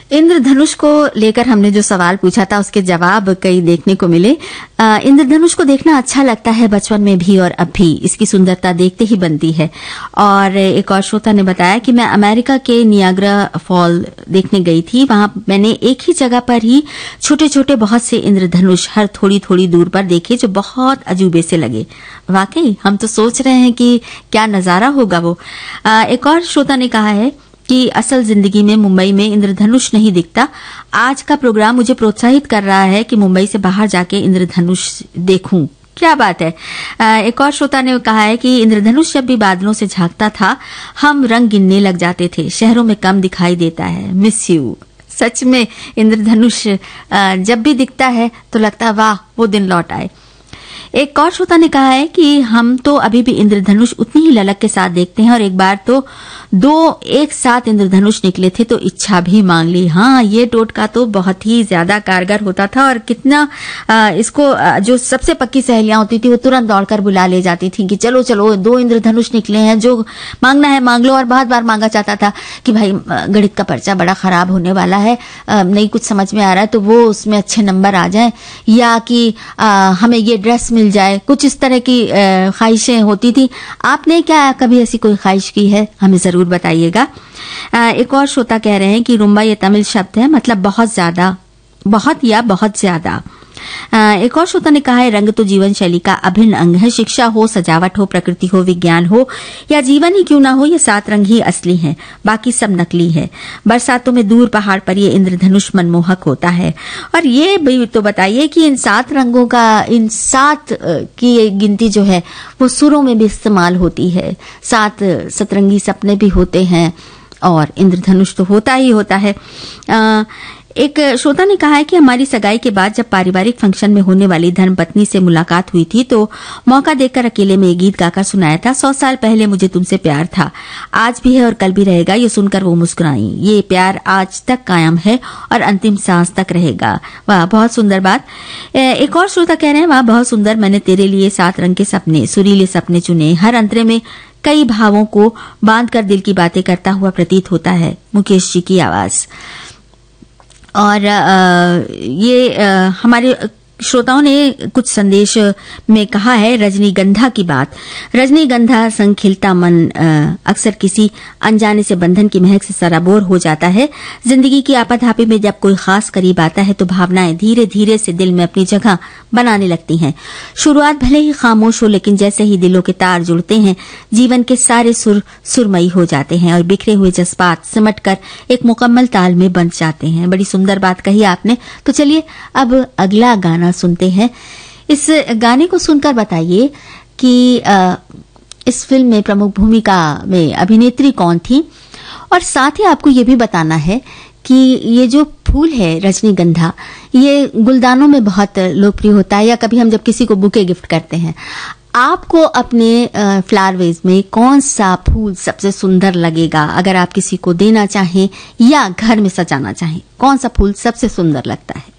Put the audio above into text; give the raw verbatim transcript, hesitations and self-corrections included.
इंद्रधनुष को लेकर हमने जो सवाल पूछा था उसके जवाब कई देखने को मिले। इंद्रधनुष को देखना अच्छा लगता है बचपन में भी और अब भी, इसकी सुंदरता देखते ही बनती है। और एक और श्रोता ने बताया कि मैं अमेरिका के नियाग्रा फॉल देखने गई थी, वहां मैंने एक ही जगह पर ही छोटे छोटे बहुत से इंद्रधनुष हर थोड़ी थोड़ी दूर पर देखे जो बहुत अजूबे से लगे। वाकई हम तो सोच रहे हैं कि क्या नजारा होगा वो। एक और श्रोता ने कहा है कि असल जिंदगी में मुंबई में इंद्रधनुष नहीं दिखता। आज का प्रोग्राम मुझे प्रोत्साहित कर रहा है कि मुंबई से बाहर जाके इंद्रधनुष देखूं। क्या बात है। एक और श्रोता ने कहा है कि इंद्रधनुष जब भी बादलों से झांकता था हम रंग गिनने लग जाते थे, शहरों में कम दिखाई देता है, मिस यू। सच में इंद्रधनुष जब भी दिखता है तो लगता है वाह वो दिन लौट आए। एक और श्रोता ने कहा है कि हम तो अभी भी इंद्रधनुष उतनी ही ललक के साथ देखते हैं और एक बार तो दो एक साथ इंद्रधनुष निकले थे तो इच्छा भी मांग ली। हाँ, ये टोटका तो बहुत ही ज्यादा कारगर होता था और कितना आ, इसको आ, जो सबसे पक्की सहेलियां होती थी वो तुरंत दौड़कर बुला ले जाती थी कि चलो चलो दो इंद्रधनुष निकले हैं, जो मांगना है मांग लो। और बहुत बार मांगा जाता था कि भाई गणित का पर्चा बड़ा खराब होने वाला है, नहीं कुछ समझ में आ रहा है तो वो उसमें अच्छे नंबर आ जाए, या कि आ, हमें ये ड्रेस मिल जाए, कुछ इस तरह की ख्वाहिशें होती थी। आपने क्या कभी ऐसी कोई ख्वाहिश की है? हमें जरूर बताइएगा। एक और श्रोता कह रहे हैं कि रुम्बा ये तमिल शब्द है, मतलब बहुत ज्यादा, बहुत या बहुत ज्यादा। एक और श्रोता ने कहा है रंग तो जीवन शैली का अभिन्न अंग है, शिक्षा हो, सजावट हो, प्रकृति हो, विज्ञान हो या जीवन ही क्यों ना हो, ये सात रंग ही असली हैं, बाकी सब नकली है। बरसातों में दूर पहाड़ पर ये इंद्रधनुष मनमोहक होता है। और ये भी तो बताइए कि इन सात रंगों का, इन सात की गिनती जो है वो सुरों में भी इस्तेमाल होती है। सात सतरंगी सपने भी होते हैं और इंद्रधनुष तो होता ही होता है। आ, एक श्रोता ने कहा है कि हमारी सगाई के बाद जब पारिवारिक फंक्शन में होने वाली धर्मपत्नी से मुलाकात हुई थी तो मौका देकर अकेले में गीत गाकर सुनाया था, सौ साल पहले मुझे तुमसे प्यार था, आज भी है और कल भी रहेगा। ये सुनकर वो मुस्कुराई, ये प्यार आज तक कायम है और अंतिम सांस तक रहेगा। वाह, बहुत सुंदर बात। एक और श्रोता कह रहे हैं वाह बहुत सुंदर, मैंने तेरे लिए सात रंग के सपने, सुरीले सपने चुने, हर अंतरे में कई भावों को बांध कर दिल की बातें करता हुआ प्रतीत होता है। मुकेश जी की आवाज। और आ, ये आ, हमारे श्रोताओं ने कुछ संदेश में कहा है रजनीगंधा की बात। रजनीगंधा संग खिलता मन अक्सर किसी अनजाने से बंधन की महक से सराबोर हो जाता है। जिंदगी की आपाधापी में जब कोई खास करीब आता है तो भावनाएं धीरे धीरे से दिल में अपनी जगह बनाने लगती हैं। शुरुआत भले ही खामोश हो, लेकिन जैसे ही दिलों के तार जुड़ते हैं जीवन के सारे सुर सुरमई हो जाते हैं और बिखरे हुए जज्बात सिमटकर एक मुकम्मल ताल में बन जाते हैं। बड़ी सुंदर बात कही आपने। तो चलिए अब अगला गाना सुनते हैं। इस गाने को सुनकर बताइए कि आ, इस फिल्म में प्रमुख भूमिका में अभिनेत्री कौन थी, और साथ ही आपको ये भी बताना है कि ये जो फूल है रजनीगंधा ये गुलदानों में बहुत लोकप्रिय होता है, या कभी हम जब किसी को बुके गिफ्ट करते हैं, आपको अपने फ्लावर वेज में कौन सा फूल सबसे सुंदर लगेगा? अगर आप किसी को देना चाहें या घर में सजाना चाहें, कौन सा फूल सबसे सुंदर लगता है?